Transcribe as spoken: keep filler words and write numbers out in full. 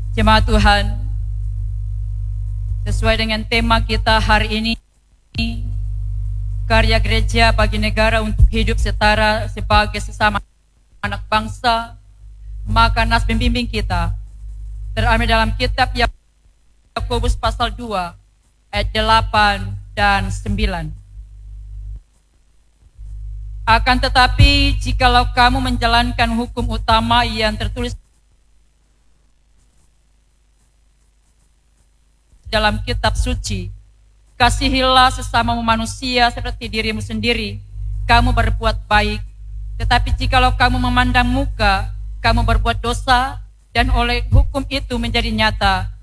Jemaat Tuhan, sesuai dengan tema kita hari ini, karya gereja bagi negara untuk hidup setara sebagai sesama anak bangsa, maka nas pembimbing kita terambil dalam kitab Yakobus pasal dua ayat delapan dan sembilan. Akan tetapi jikalau kamu menjalankan hukum utama yang tertulis dalam kitab suci, kasihilah sesama manusia seperti dirimu sendiri, kamu berbuat baik. Tetapi jikalau kamu memandang muka, kamu berbuat dosa, dan oleh hukum itu menjadi nyata